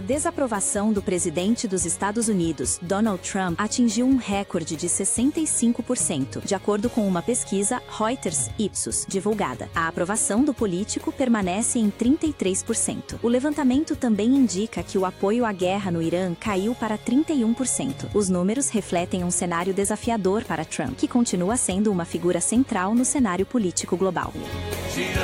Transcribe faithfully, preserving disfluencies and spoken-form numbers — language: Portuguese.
desaprovação do presidente dos Estados Unidos, Donald Trump, atingiu um recorde de sessenta e cinco por cento, de acordo com uma pesquisa Reuters-Ipsos divulgada. A aprovação do político permanece em trinta e três por cento. O levantamento também indica que o apoio à guerra no Irã caiu para trinta e um por cento. Os números refletem um cenário desafiador para Trump, que continua sendo uma figura central no cenário político global.